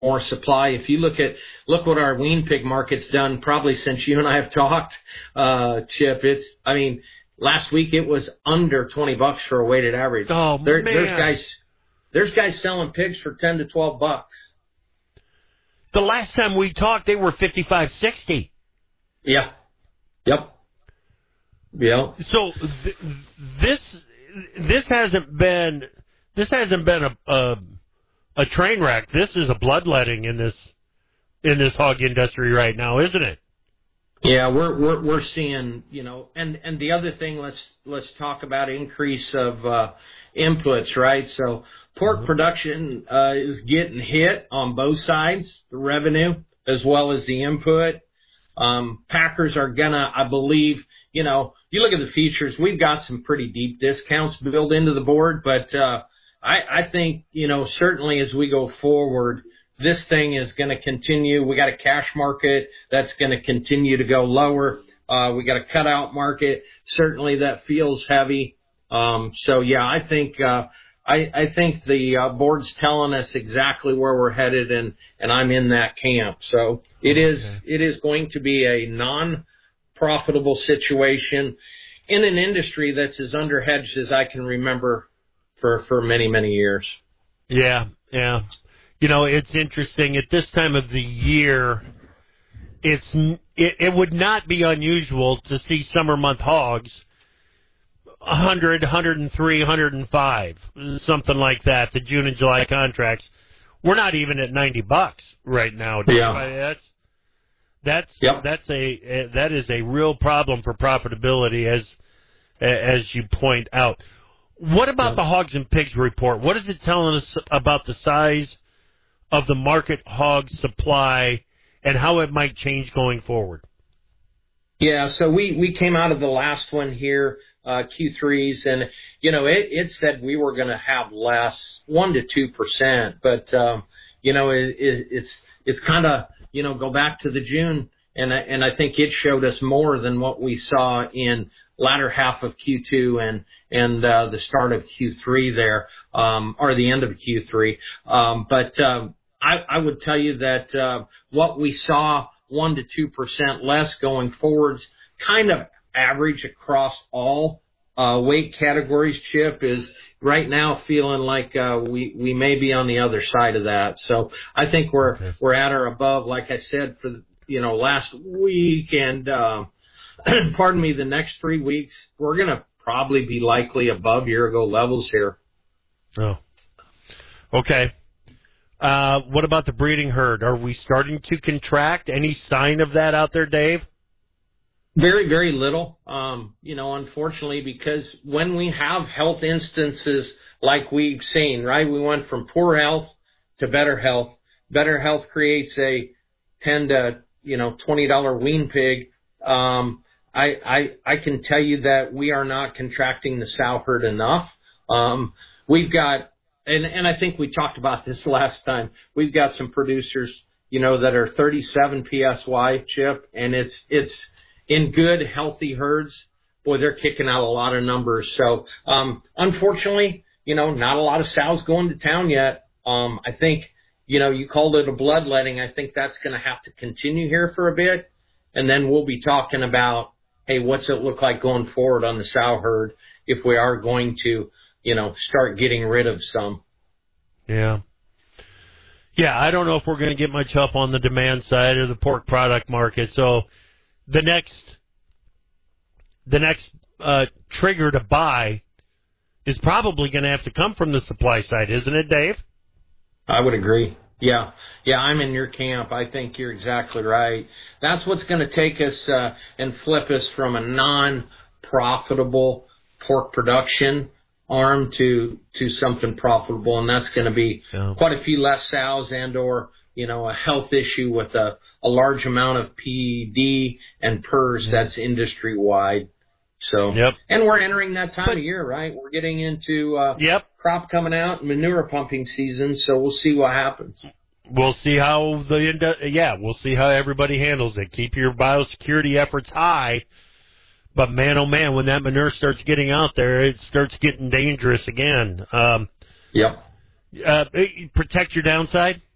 more supply. If you look what our wean pig market's done probably since you and I have talked, Chip, last week it was under $20 for a weighted average. Oh, man. There's guys selling pigs for $10 to $12. The last time we talked, they were 55, 60. Yeah. Yep. Yeah. So this hasn't been a train wreck. This is a bloodletting in this hog industry right now, isn't it? Yeah, we're seeing, and the other thing, let's talk about increase of inputs, right? So pork production is getting hit on both sides, the revenue as well as the input. Packers are gonna, I believe, you look at the futures, we've got some pretty deep discounts built into the board, but I think, certainly as we go forward, this thing is going to continue. We got a cash market that's going to continue to go lower. We got a cutout market, certainly that feels heavy. I think the board's telling us exactly where we're headed, and I'm in that camp. So it is going to be a non-profitable situation in an industry that's as underhedged as I can remember for many, many years. Yeah. It's interesting. At this time of the year, it would not be unusual to see summer month hogs 100, 103, 105, something like that. The June and July contracts, we're not even at $90 right now. Yeah. That is a real problem for profitability, as you point out. What about the Hogs and Pigs report? What is it telling us about the size of the market hog supply and how it might change going forward? Yeah, so we came out of the last one here, Q3s, and, it said we were going to have less, 1% to 2%, but, it's kind of, go back to the June, and I think it showed us more than what we saw in latter half of Q2 and the start of Q3 there, or the end of Q3. I would tell you that what we saw, 1% to 2% less going forwards, kind of average across all weight categories, Chip, is right now feeling like we may be on the other side of that. So I think we're at or above, like I said, for last week and pardon me, the next 3 weeks, we're going to probably be likely above year-ago levels here. Oh, okay. What about the breeding herd? Are we starting to contract? Any sign of that out there, Dave? Very, very little. Unfortunately, because when we have health instances like we've seen, right, we went from poor health to better health. Better health creates a $10 to $20 wean pig. I can tell you that we are not contracting the sow herd enough. We've got, and I think we talked about this last time, we've got some producers, that are 37 PSY, Chip, and it's in good, healthy herds. Boy, they're kicking out a lot of numbers. So, unfortunately, not a lot of sows going to town yet. I think, you called it a bloodletting. I think that's going to have to continue here for a bit. And then we'll be talking about, hey, what's it look like going forward on the sow herd if we are going to, start getting rid of some. Yeah. Yeah, I don't know if we're going to get much help on the demand side of the pork product market. So the next trigger to buy is probably going to have to come from the supply side, isn't it, Dave? I would agree. Yeah, I'm in your camp. I think you're exactly right. That's what's going to take us and flip us from a non-profitable pork production arm to something profitable, and that's going to be quite a few less sows and or a health issue with a large amount of PD and PRRS that's industry wide. So, and we're entering that time of year, right? We're getting into crop coming out, manure pumping season, so we'll see what happens. We'll see how we'll see how everybody handles it. Keep your biosecurity efforts high, but man, oh man, when that manure starts getting out there, it starts getting dangerous again. Yep. Protect your downside.